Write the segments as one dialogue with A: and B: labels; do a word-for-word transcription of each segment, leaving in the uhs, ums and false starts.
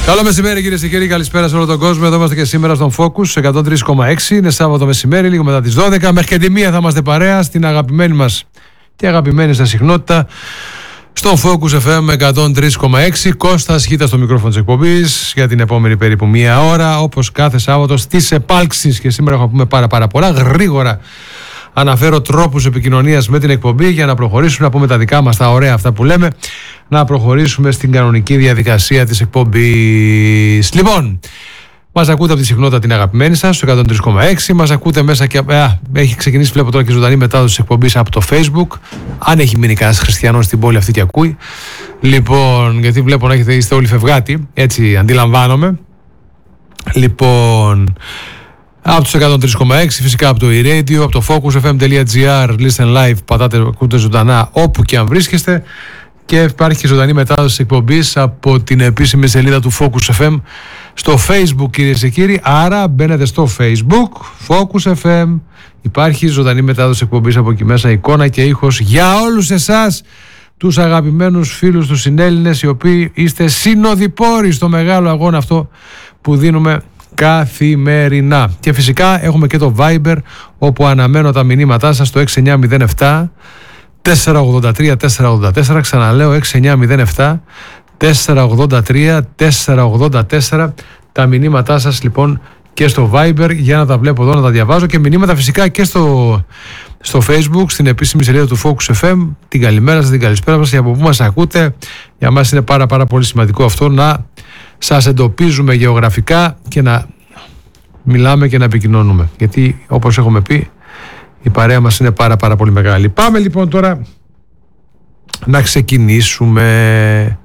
A: Καλό μεσημέρι, κυρίες και κύριοι, καλησπέρα σε όλο τον κόσμο. Εδώ είμαστε και σήμερα στον Focus εκατόν τρία κόμμα έξι. Είναι Σάββατο μεσημέρι, λίγο μετά τις δώδεκα. Μέχρι και τη μία θα είμαστε παρέα στην αγαπημένη μας και αγαπημένη σας συχνότητα. Στον Focus εφ εμ εκατόν τρία κόμμα έξι. Κώστας Χίτας στο μικρόφωνο της εκπομπής για την επόμενη περίπου μία ώρα. Όπως κάθε Σάββατο στις επάλξεις. Και σήμερα έχουμε πούμε πάρα, πάρα πολλά. Γρήγορα αναφέρω τρόπους επικοινωνίας με την εκπομπή για να προχωρήσουμε, να πούμε τα δικά μας, τα ωραία αυτά που λέμε, να προχωρήσουμε στην κανονική διαδικασία της εκπομπής. Λοιπόν, μας ακούτε από τη συχνότητα την αγαπημένη σας, στο εκατόν τρία κόμμα έξι. Μας ακούτε μέσα και. Α, έχει ξεκινήσει, βλέπω τώρα και ζωντανή μετάδοση της εκπομπής από το Facebook. Αν έχει μείνει κανένας χριστιανός στην πόλη αυτή και ακούει. Λοιπόν, γιατί βλέπω να έχετε, είστε όλοι φευγάτοι, έτσι αντιλαμβάνομαι. Λοιπόν. Από τους εκατόν τρία κόμμα έξι, φυσικά από το e-radio, από το focus f m dot g r, listen live, πατάτε, ακούτε ζωντανά όπου και αν βρίσκεστε, και υπάρχει και ζωντανή μετάδοση εκπομπής από την επίσημη σελίδα του Focus εφ εμ στο Facebook, κυρίες και κύριοι. Άρα μπαίνετε στο Facebook, Focus εφ εμ, υπάρχει ζωντανή μετάδοση εκπομπής από εκεί μέσα, εικόνα και ήχος για όλους εσάς τους αγαπημένους φίλους, τους συνέλληνες, οι οποίοι είστε συνοδοιπόροι στο μεγάλο αγώνα αυτό που δίνουμε καθημερινά. Και φυσικά έχουμε και το Viber, όπου αναμένω τα μηνύματά σας στο έξι εννιά μηδέν επτά τέσσερα ογδόντα τρία τέσσερα ογδόντα τέσσερα. Ξαναλέω έξι εννιά μηδέν επτά τέσσερα ογδόντα τρία τέσσερα ογδόντα τέσσερα. Τα μηνύματά σας λοιπόν και στο Viber, για να τα βλέπω εδώ, να τα διαβάζω, και μηνύματα φυσικά και στο, στο Facebook, στην επίσημη σελίδα του Focus εφ εμ. Την καλημέρα σας, την καλησπέρα μας, για από πού μας ακούτε. Για μας είναι πάρα πάρα πολύ σημαντικό αυτό, να σας εντοπίζουμε γεωγραφικά και να μιλάμε και να επικοινωνούμε, γιατί όπως έχουμε πει η παρέα μας είναι πάρα πάρα πολύ μεγάλη. Πάμε λοιπόν τώρα να ξεκινήσουμε.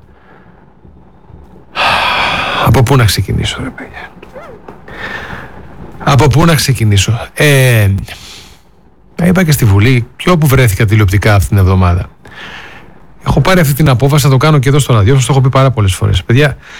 A: Από πού να ξεκινήσω, ρε παιδιά? Από πού να ξεκινήσω? Ε, είπα και στη Βουλή και όπου βρέθηκα τηλεοπτικά αυτήν την εβδομάδα. Έχω πάρει αυτή την απόφαση, θα το κάνω και εδώ στο ραδιόφωνο, το έχω πει πάρα πολλές φορές. Παιδιά,